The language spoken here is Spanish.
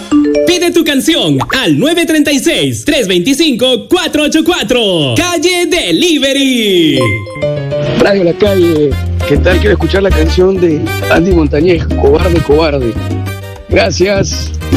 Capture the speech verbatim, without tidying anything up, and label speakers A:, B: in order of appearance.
A: Pide tu canción al nueve tres seis, tres dos cinco, cuatro ocho cuatro. Calle Delivery.
B: Radio La Calle, ¿qué tal? Quiero escuchar la canción de Andy Montañez, Cobarde, Cobarde. Gracias.